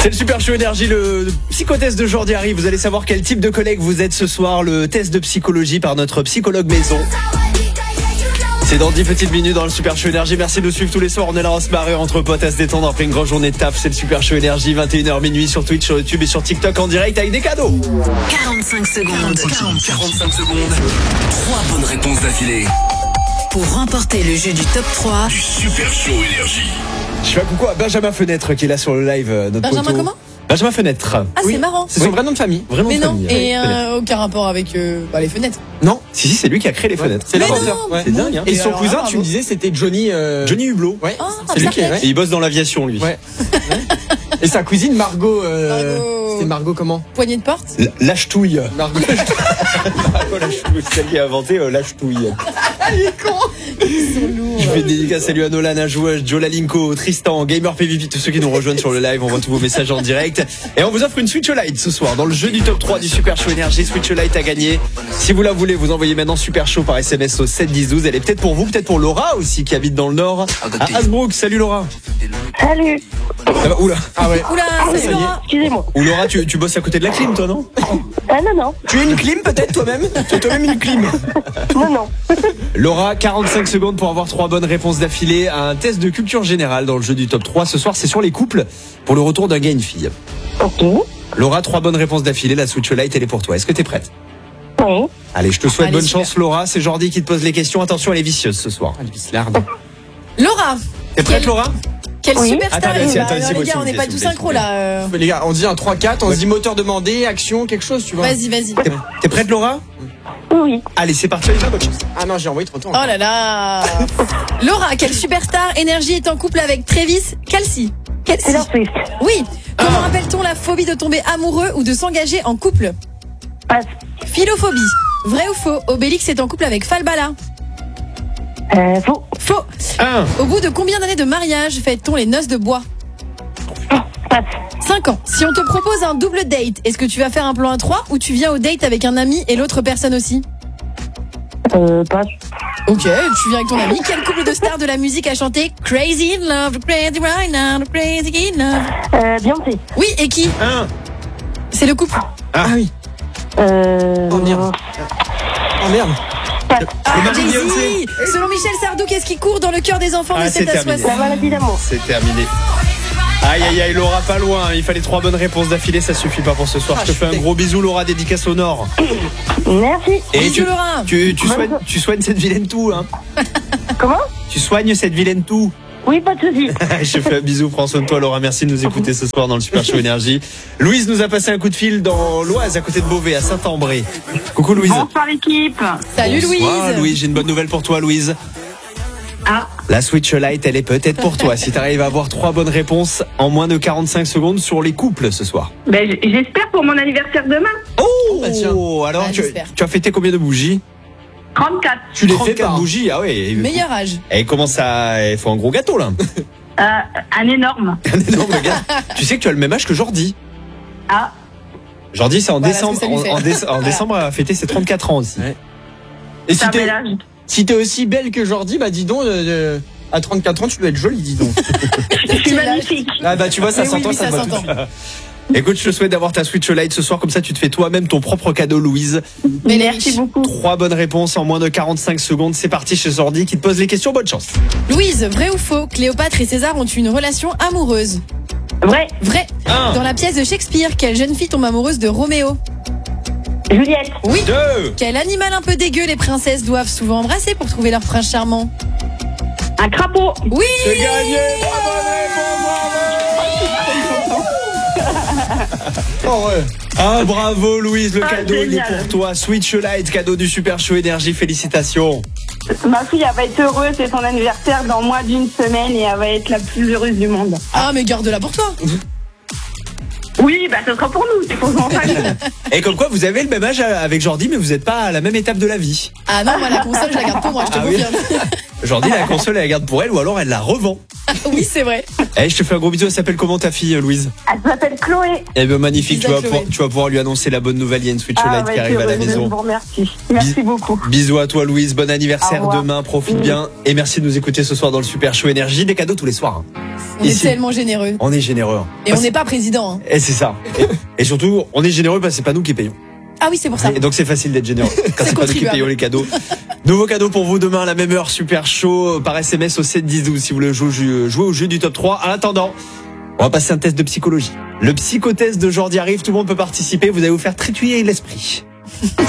C'est le Super Show Énergie, le psychotest de Jordi arrive. Vous allez savoir quel type de collègue vous êtes ce soir. Le test de psychologie par notre psychologue maison. C'est dans 10 petites minutes dans le Super Show Énergie. Merci de nous suivre tous les soirs. On est là, on se marre entre potes à se détendre après une grande journée de taf. C'est le Super Show Énergie, 21h minuit sur Twitch, sur YouTube et sur TikTok en direct avec des cadeaux. 45 secondes. 45 secondes. 3 bonnes réponses d'affilée. Pour remporter le jeu du top 3 Du Super Show Énergie. Je fais un coucou à Benjamin Fenêtre qui est là sur le live. Notre Benjamin poteau. comment Benjamin Fenêtre. Ah, c'est marrant. C'est son vrai nom de famille. Vraiment Mais de non, famille. et Fenêtre. aucun rapport avec les fenêtres. Non, Si, c'est lui qui a créé les fenêtres. c'est Mais l'inventeur. non, Ouais. C'est dingue, hein. Et Et son alors, cousin, bravo. tu me disais, c'était Johnny. Johnny Hublot. Ouais. Ah, c'est lui qui est. parfait. Et il bosse dans l'aviation, lui. Ouais. Et sa cousine Margot. Margot. C'est Margot comment Poignée de porte. Lâche-touille. Margot. Margot Lâche-touille, c'est elle qui a inventé Lâche-touille. Ils sont lourds. Je fais des dédicaces, salut à Nolan, à Joe Lalinko, Tristan, Gamer PVP, tous ceux qui nous rejoignent sur le live, on voit tous vos messages en direct. Et on vous offre une Switch Lite ce soir dans le jeu du top 3 du Super Show Énergie. Switch Lite à gagner. Si vous la voulez, vous envoyez maintenant Super Show par SMS au 7 10 12. Elle est peut-être pour vous, peut-être pour Laura aussi qui habite dans le Nord. À Hasbrook, salut Laura. Salut. Ah bah, oula. Ah ouais. Oula, ça y salut est. Laura. Excusez-moi. Ou Laura, tu bosses à côté de la clim toi, non? Ah non. Tu es une clim peut-être toi-même. Tu es toi-même une clim. Non. Laura, 45 secondes pour avoir 3 bonnes réponses d'affilée à un test de culture générale dans le jeu du top 3. Ce soir, c'est sur les couples pour le retour d'un gars et une fille. Ok. Laura, 3 bonnes réponses d'affilée. La Switch Lite, elle est pour toi. Est-ce que t'es prête? Oui. Allez, je te souhaite Allez, bonne super. chance, Laura. C'est Jordi qui te pose les questions. Attention, elle est vicieuse ce soir. Laura, T'es prête, Quel- Laura? quelle Oui. superstar. Attends, est- c'est- bah, attends, alors, c'est les moi, gars, s'il on vous n'est plaît, pas tous s'il vous synchro plaît. là. Les gars, on dit un 3-4, on se dit moteur demandé, action, quelque chose, tu vois. Vas-y. T'es prête, Laura? Oui. Allez, c'est parti, on y va, bonne chance. Ah non, j'ai envoyé trop tôt. Oh là là. Laura, quelle superstar énergie est en couple avec Travis Kelce? Taylor Swift. Oui. Comment appelle-t-on la phobie de tomber amoureux ou de s'engager en couple? Passe. Philophobie. Vrai ou faux? Obélix est en couple avec Falbala. Faux. Faux. 1. Au bout de combien d'années de mariage fête-t-on les noces de bois? Passe. 5 ans. Si on te propose un double date, est-ce que tu vas faire un plan à 3 ou tu viens au date avec un ami et l'autre personne aussi? Passe. Ok, tu viens avec ton ami. Quel couple de stars de la musique a chanté Crazy in Love, Crazy right now, Crazy in Love? Beyoncé. Oui, et qui? 1. C'est le couple. Ah oui. Oh merde. Oh merde. Passe. Ah, Le mari de Jay-Z. Beyoncé. Selon Michel Sardou, qu'est-ce qui court dans le cœur des enfants Ah, de c'est 7 à terminé. 60? La maladie d'amour. C'est terminé. Aïe, Laura, pas loin. Il fallait 3 bonnes réponses d'affilée. Ça suffit pas pour ce soir. Ah, Je te je fais un suis gros bisou, Laura, dédicace au Nord. Merci. Et Bisous, Laura. tu soignes cette vilaine toux, hein. Comment? Tu soignes cette vilaine toux. Oui, pas de souci. Je te fais un bisou, prends soin de toi, Laura. Merci de nous écouter ce soir dans le Super Show Énergie. Louise nous a passé un coup de fil dans l'Oise, à côté de Beauvais, à Saint-Ambré. Coucou, Louise. Bonsoir l'équipe. Salut Bonsoir, Louise. Louise, j'ai une bonne nouvelle pour toi, Louise. Ah, La Switch Lite, elle est peut-être pour toi. Si tu arrives à avoir 3 bonnes réponses en moins de 45 secondes sur les couples ce soir. ben j'espère pour mon anniversaire demain. Oh, bah tiens. alors Ah, tu j'espère. as fêté combien de bougies? 34. Tu les fais 34 pas. bougies, ah ouais. Meilleur âge. Et comment ça? Il faut un gros gâteau là. Un énorme. Un énorme gâteau. Tu sais que tu as le même âge que Jordi. Ah, Jordi, c'est en Voilà décembre. ce que ça lui fait. En décembre, elle a fêté ses 34 ans aussi. Ouais. Et c'est un bel âge. si t'es aussi belle que Jordi, bah dis donc, à 34 ans, tu dois être jolie, dis donc. Je suis magnifique. Ah bah tu vois, ça Mais oui, s'entend, oui, ça ça va tout de s'entend. suite. Écoute, je te souhaite d'avoir ta Switch Lite ce soir, comme ça tu te fais toi-même ton propre cadeau, Louise. Mais les Merci riches. beaucoup. 3 bonnes réponses en moins de 45 secondes. C'est parti chez Jordi qui te pose les questions. Bonne chance. Louise, vrai ou faux? Cléopâtre et César ont une relation amoureuse. Vrai. Vrai. 1, Dans la pièce de Shakespeare, quelle jeune fille tombe amoureuse de Roméo? Juliette. Oui. 2, Quel animal un peu dégueu les princesses doivent souvent embrasser pour trouver leur prince charmant? Un crapaud. Oui. c'est gagné. Oh ouais. Ah, bravo Louise, le Ah, cadeau il est génial. pour toi. Switch Lite, cadeau du Super Show Énergie, félicitations. Ma fille, elle va être heureuse. C'est son anniversaire dans moins d'une semaine et elle va être la plus heureuse du monde. Ah, mais garde-la pour toi. Oui, bah ce sera pour nous. C'est pour son famille. Et comme quoi vous avez le même âge avec Jordi, mais vous n'êtes pas à la même étape de la vie. Ah non, moi la console, je la garde pour moi, je te Ah oui. confirme. Jordi, la console, elle la garde pour elle ou alors elle la revend. Oui, c'est vrai. Eh, je te fais un gros bisou. Elle s'appelle comment ta fille, Louise? Elle s'appelle Chloé. Eh bien, magnifique. Bisous à Chloé. Tu vas pouvoir lui annoncer la bonne nouvelle. Il y a une Switch Lite qui arrive à la maison. Je vous remercie. Merci beaucoup. Bisous à toi, Louise. Bon anniversaire Au revoir. demain. Profite bien. Et merci de nous écouter ce soir dans le Super Show Énergie. Des cadeaux tous les soirs. On est Ici. tellement généreux. On est généreux. Et on n'est pas président. Hein. Et c'est ça. Et surtout, on est généreux parce que c'est pas nous qui payons. Ah oui, c'est pour ça. Et donc c'est facile d'être généreux quand c'est pas nous qui contribuable. payons les cadeaux. Nouveau cadeau pour vous demain à la même heure, Super Show par SMS au 7 10 12 si vous voulez jouer au jeu du top 3. En attendant, on va passer un test de psychologie. Le psychotest de Jordi arrive, tout le monde peut participer, vous allez vous faire trituyer l'esprit.